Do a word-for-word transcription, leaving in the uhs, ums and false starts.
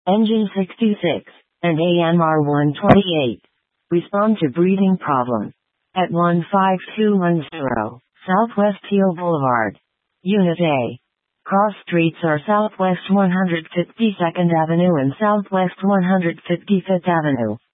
Engine sixty-six, and A M R one twenty-eight. Respond to breathing problem. At one five two one zero, Southwest Teal Boulevard. Unit A. Cross streets are Southwest one hundred fifty-second Avenue and Southwest one hundred fifty-fifth Avenue.